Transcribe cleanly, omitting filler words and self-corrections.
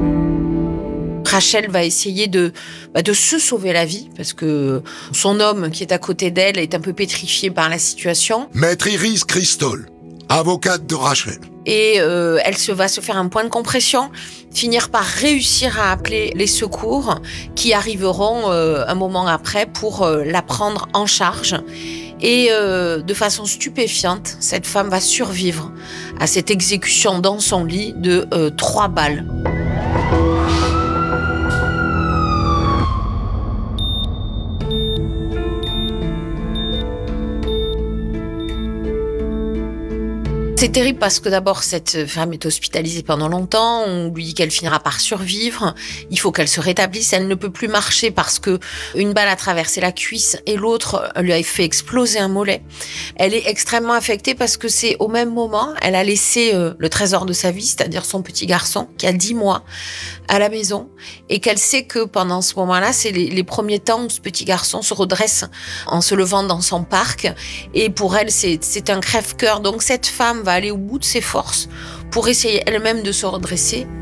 Rachel va essayer de se sauver la vie parce que son homme qui est à côté d'elle est un peu pétrifié par la situation. Maître Iris Cristol, avocate de Rachel. Et elle va se faire un point de compression, finir par réussir à appeler les secours qui arriveront un moment après pour la prendre en charge. Et de façon stupéfiante, cette femme va survivre à cette exécution dans son lit de 3 balles. C'est terrible parce que d'abord, cette femme est hospitalisée pendant longtemps. On lui dit qu'elle finira par survivre. Il faut qu'elle se rétablisse. Elle ne peut plus marcher parce que une balle a traversé la cuisse et l'autre lui a fait exploser un mollet. Elle est extrêmement affectée parce que c'est au même moment, elle a laissé le trésor de sa vie, c'est-à-dire son petit garçon qui a 10 mois à la maison et qu'elle sait que pendant ce moment-là, c'est les premiers temps où ce petit garçon se redresse en se levant dans son parc. Et pour elle, c'est un crève-cœur. Donc cette femme va aller au bout de ses forces pour essayer elle-même de se redresser